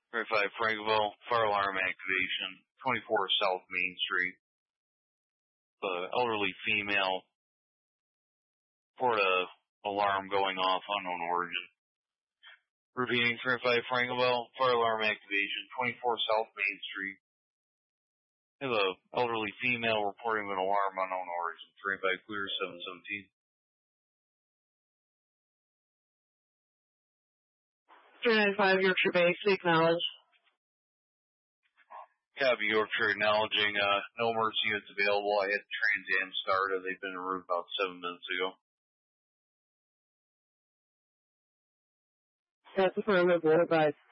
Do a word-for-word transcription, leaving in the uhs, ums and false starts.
thirty-five Franklville, fire alarm activation, twenty-four South Main Street. The elderly female report a alarm going off, unknown origin. Repeating, thirty-five Franklville, fire alarm activation, twenty-four South Main Street. We have a elderly female reporting an alarm, unknown origin. thirty-five clear, seven seventeen. three ninety-five Yorkshire Base, acknowledge. Copy, Yorkshire acknowledging, uh, no emergency units available. I had Trans Am started. They've been en route about seven minutes ago. That's affirmative, what advice?